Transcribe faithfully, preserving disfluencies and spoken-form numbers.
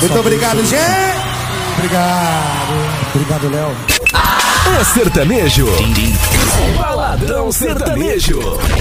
Muito obrigado, gente. Obrigado. Obrigado, Léo. É sertanejo. Baladão Sertanejo.